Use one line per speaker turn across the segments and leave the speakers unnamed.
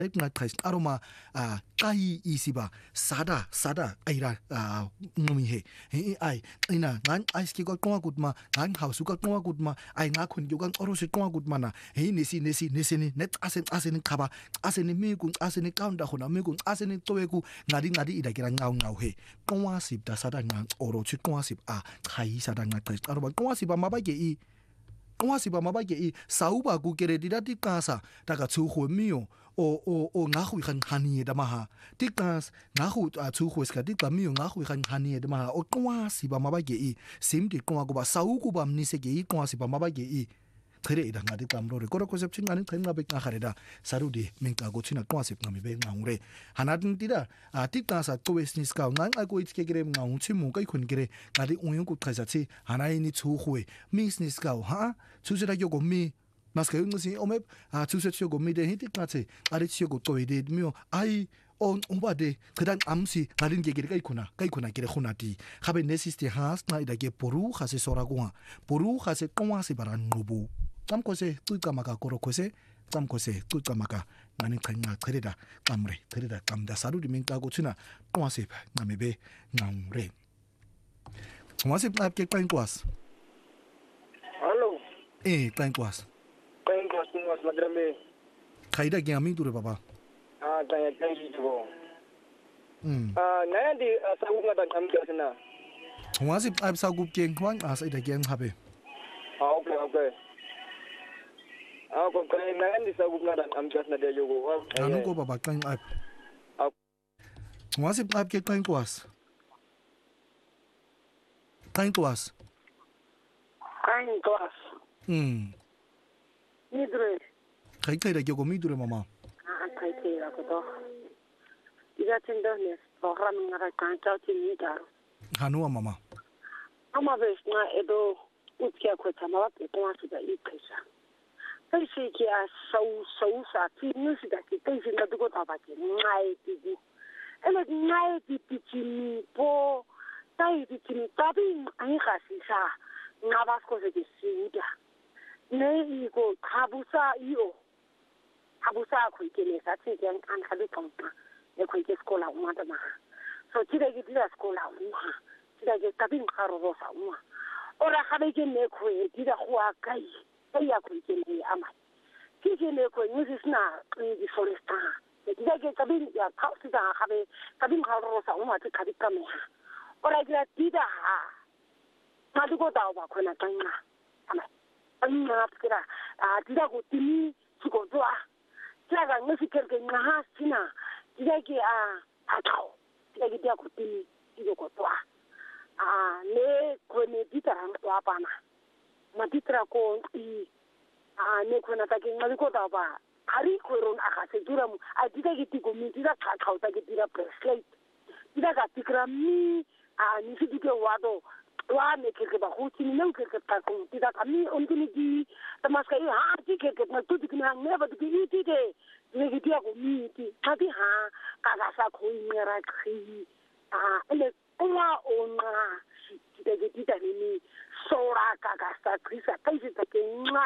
Ngatrais aroma kai isiba sada aira ngomihe ai ina ngan ice ki ko gutma ngan house ko gutma ai ngakhon yo kan orosi gutma na nesi net asen khaba aseni miku aseni kaunda khona miku aseni toweku ngadi idakira ngaw he qwasib da sada ngan orosi qwasib kai sada ngatrais aroma qwasib mabake i sauba ku keredida tikasa daga tsugo mio o ngahu khani da maha tikas ngahu tsugo ska tika mio ngahu khani da maha o qwasi ba mabake i simdi qwa ku ba sauku ba mnise ke i qwasi ba mabake i khere ida ngadi tamro re koro conception ngani khenga be khareda sarudi minka go china qwasi ngami be ngure hanadin tida tikasa towesnis ka ngang ko itke gere ngang chimu kai khun gere ngadi uyung ku khasachi hanaini tsugo misnis ka ha 추세라 요고미 나스케 응시 오메 추세치 요고미 데 히티까체 아리치 요고 또이데 미오 아이 온 옴바데 그단 암시 다른 얘기를 까이코나 기레 호나디 하베 네시스티 하스 나이다게 보루 하세 소라고아 보루 하세 똥와시 바란 노부 땀코세 뚜까마가 고로코세 땀코세 뚜까마가 나는 그냥 그래다 깜레 그래다 깜다 사루리 민까고 치나 똥와시 나메베 나무레 똥와시 앞게 까인고스 Thank you, madame. Kaida gami dure baba.
Thank you. Naya di sagu ngata ambil sana.
Wasip ab sagu geng kwang asa ida geng habe.
Okay. Ako kaya naya di sagu ngata ambil sana dia jogo.
Anu ko baba kang ab. Wasip ab ke kang kuas. Kang kuas.
Midre.
Kai da gyogo midre mama.
Kai la ko to. Ida tenda ne program ngara kan chao ti ni da.
Hanua mama.
Ama ves na edo utkia ko tama pe to asu da ikesa. Kai se ki a sau sa ti ni si da ki kai si na dugo ta ba ki ngai ti di. Ele ngai ti ti ni po tai ti ni ta bi ai ga si sa. Ngabas ko se ki siuda. Ne iko habusa ko ke ne sa tse yang kan halu tongpa ne ko ke skola uma da ma so tira ke dira skola uma tira ke tabin kharo rosa uma ora khabe ke ne ko e dira khwa kai ya ko ke ne ama ke ne ko ni sna di foresta ke dira ke tabin ya khausi da khabe tabin kharo rosa uma te khabi kame ora dira tida ma du ko da ba ko na tanga ama anga kira tida ko tini ko doa tida ga ngisi kerke ngaha sina tida ke atao tida ke dia ko tini ko doa ne ko ne ditara doa pana ma ditara ko ne ko na ta ke ngali ko da ba hari ko ron aka se duramu tida ke tiko mi tida ka ta ke tida bracelet tida ga tikra mi ni si dike wado wa me ke ba huti ni nang ke ta ko tida kami ontini di tamaska i ha ti ke na tu ti na never to be ti de ne ke dia ko mi ti ta ti ha ka ga sa ko ni ra kri ele kuma ona ti de ti ta ni sora ka ga sa kri sa ta ti ta ke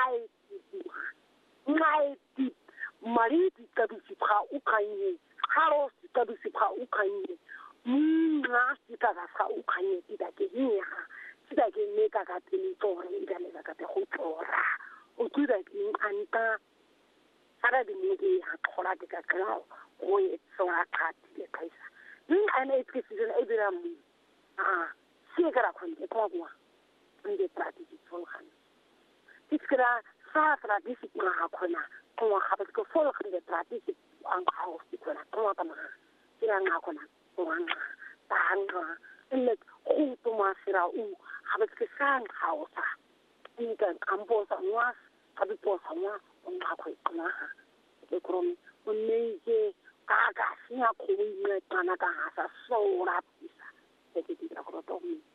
ngai ti mari ti ka bi si pra ukraine haro ti ka bi si pra ukraine nga ti ka ga sa ukraine ti da ke ni ha tida ke ne ka ka tini tore ida le ka te go tora o tida ke anta sara di ne ke ha tora ke ka kra o e sora ka ti le kaisa ni ana e ke season e bira mu si ka ra kon ke ko wa inde prati ti fol khan tikra sa tra di si ma ha kona ko wa ha ko fol khan de prati ti an ka ho ti kona ko ta ma tira nga kona ko nga ta nga ele ko masira habis kesan hausa ikan ambo sanwa habi po sanwa onga ko kana ke krom onne je kaga sia ko ni kana ka hasa sora pisa ke ti ta ko to mi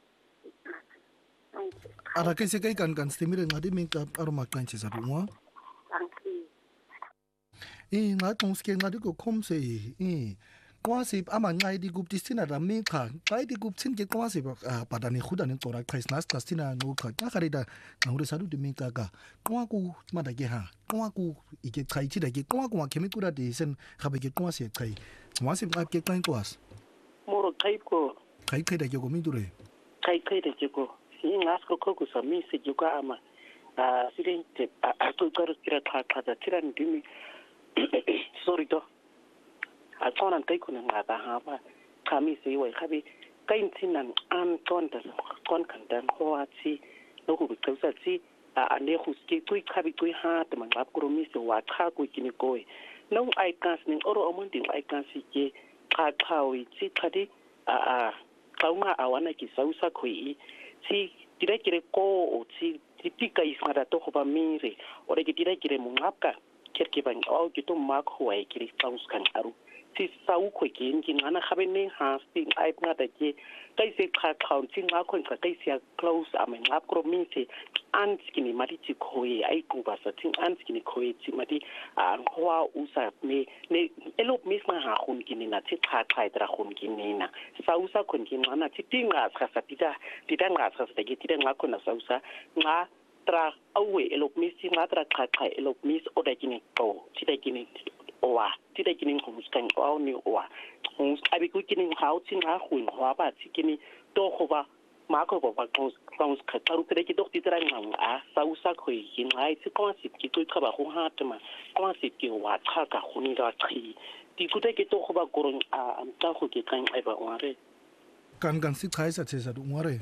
ara ke se kai kan stimire ngadi min ka aroma kan che sa ruwa nga tong ske ngadi ko khom se kwasi amanxa edikup tisina rami cha xa edikup tsin ke kwasi badani khuda ne tsora qais nas xa sina nqoqa xa kharida ngure salu dimika ka kwaku mada ke ha kwaku ike cha itida ke kwaku wa khemicura de sen khabe ke kwasi chai wasi ke kwain kwas
moro qaiko
kai kai da ke komidure
kai da ke ko singas ko ko sami se ke ka ama sidente to karo tira kha tira ndimi sorry to a tsona kai ko ngata ha ba kami se iwe khabe kai ntsinan an tonta kon kandan ho atsi loku bitsatsa tsi ane go ske tsoi khabe tsoi ha te mangap kromise wa cha ko kini koe no ai kasning oro omundi ai kasike xa xawi tsi khadi kaunga awana ki sausa khoi tsi direkire ko o tsi tipika isngada to go ba mire o re ke direkire mungapka kerke bang o ke to makho ai kiri tsaus kan aru tsi sau kho ke ngi ngana khabe ne ha sting ai ngada ke kai se xa xaun tsi ngakho nqa kai se close am ngap kromise anskini mati tsi khoi ai kuba sa tsi anskini khoi tsi mati ngwa usa me ne elop misma ha khun kini na tsi xa tra khun kini na sausa khun kini ngana tsi tinga sa tita nga sa ke tita ngakho na sausa nga tra awe elop misi nga tra xa elop mis oda kini to tita kini owa tita kini nguskan o ni owa abi ku kini hau tsi nga khun wa ba tsi kini to khoba mako ba close kharu tere ki dokti tera ngam a sausa khoi ki ngai tsi kwasi ki tu khaba go hatma kwasi ki wa khaka khuni ga chi ti kuta ki to khoba korong a amta go ki kan ai ba ngare
kan si khaisa tsesa du ngare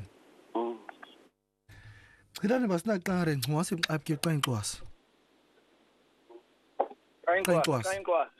khidane basna kare ngwasi apke kain kwas
kain kwas